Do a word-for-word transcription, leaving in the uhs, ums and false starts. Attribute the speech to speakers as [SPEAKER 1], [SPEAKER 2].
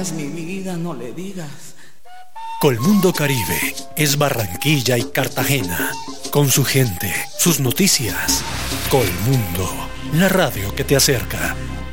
[SPEAKER 1] digas, mi vida, no le digas.
[SPEAKER 2] Colmundo Caribe es Barranquilla y Cartagena, con su gente, sus noticias. Colmundo, la radio que te acerca.